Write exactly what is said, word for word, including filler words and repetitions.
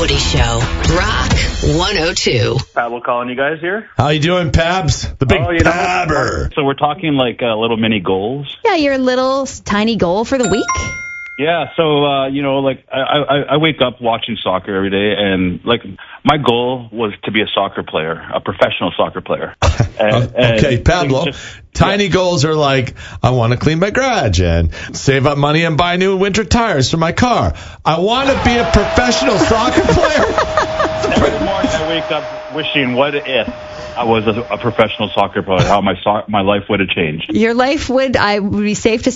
Woody Show. Rock one oh two. Pablo calling you guys here. How you doing, Pabs? The big oh, you know, Pabber. So we're talking like uh, little mini goals. Yeah, your little tiny goal for the week. Yeah, so, uh, you know, like, I, I, I wake up watching soccer every day, and, like, my goal was to be a soccer player, a professional soccer player. And, okay, and Pablo, just, tiny yeah. goals are like, I want to clean my garage and save up money and buy new winter tires for my car. I want to be a professional soccer player. Every morning I wake up wishing, what if I was a, a professional soccer player, how my so- my life would have changed. Your life would, I would be safe to